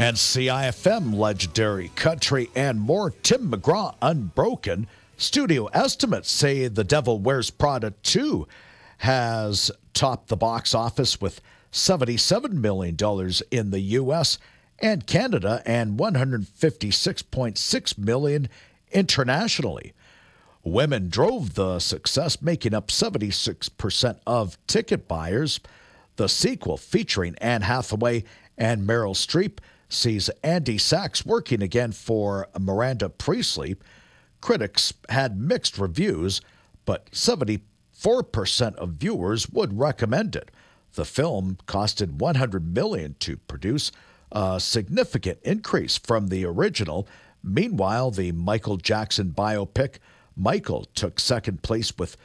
And CIFM legendary country and more. Tim McGraw, Unbroken. Studio estimates say The Devil Wears Prada 2 has topped the box office with $77 million in the U.S. and Canada and $156.6 million internationally. Women drove the success, making up 76% of ticket buyers. The sequel, featuring Anne Hathaway and Meryl Streep, sees Andy Sachs working again for Miranda Priestly. Critics had mixed reviews, but 74% of viewers would recommend it. The film costed $100 million to produce, a significant increase from the original. Meanwhile, the Michael Jackson biopic Michael took second place with